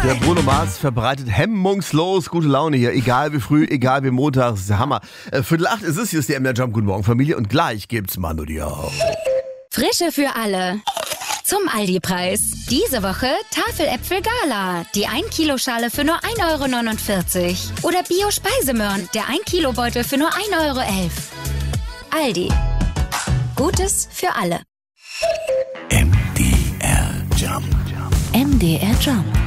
Der Bruno Mars verbreitet hemmungslos gute Laune hier, egal wie früh, egal wie montags, Hammer. 7:45 ist es, hier ist die MDR Jump, guten Morgen Familie und gleich gibt's Manu Diao. Frische für alle. Zum Aldi-Preis. Diese Woche Tafeläpfel Gala. Die 1-Kilo-Schale für nur 1,49 €. Oder Bio-Speisemöhren. Der 1-Kilo-Beutel für nur 1,11 €. Aldi. Gutes für alle. MDR Jump. MDR Jump.